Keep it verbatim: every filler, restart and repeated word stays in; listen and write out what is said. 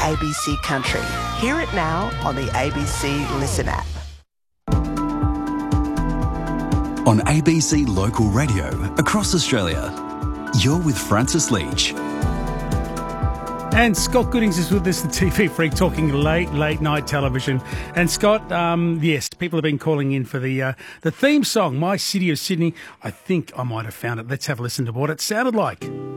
A B C Country. Hear it now on the A B C Listen app. On A B C Local Radio across Australia, you're with Francis Leach. And Scott Goodings is with us, the T V freak, talking late, late night television. And Scott, um, yes, people have been calling in for the uh, the theme song, My City of Sydney. I think I might have found it. Let's have a listen to what it sounded like.